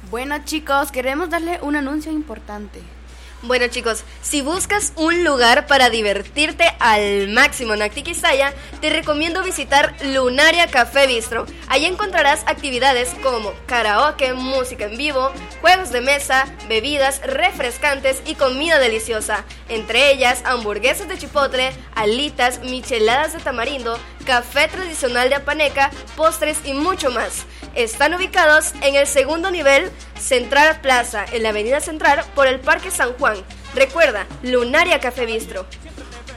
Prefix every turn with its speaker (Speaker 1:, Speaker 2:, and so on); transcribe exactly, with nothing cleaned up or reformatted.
Speaker 1: Bueno chicos, queremos darle un anuncio importante.
Speaker 2: Bueno chicos, si buscas un lugar para divertirte al máximo en Actiquizaya, te recomiendo visitar Lunaria Café Bistro. Allí encontrarás actividades como karaoke, música en vivo, juegos de mesa, bebidas refrescantes y comida deliciosa. Entre ellas, hamburguesas de chipotle, alitas, micheladas de tamarindo, café tradicional de Apaneca, postres y mucho más. Están ubicados en el segundo nivel Central Plaza, en la Avenida Central por el Parque San Juan. Recuerda, Lunaria Café Bistro.